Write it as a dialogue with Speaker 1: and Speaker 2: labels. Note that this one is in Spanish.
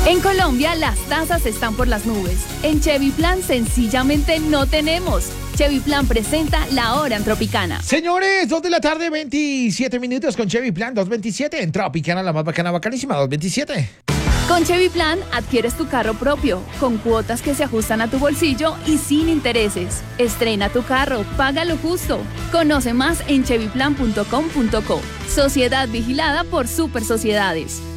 Speaker 1: En Colombia, las tasas están por las nubes. En Chevy Plan, sencillamente no tenemos. Chevy Plan presenta La Hora en Tropicana.
Speaker 2: Señores, 2 de la tarde, 27 minutos con Chevy Plan 227 en Tropicana, la más bacana, bacanísima, 227.
Speaker 1: Con Chevy Plan, adquieres tu carro propio, con cuotas que se ajustan a tu bolsillo y sin intereses. Estrena tu carro, paga lo justo. Conoce más en chevyplan.com.co. Sociedad vigilada por Super Sociedades.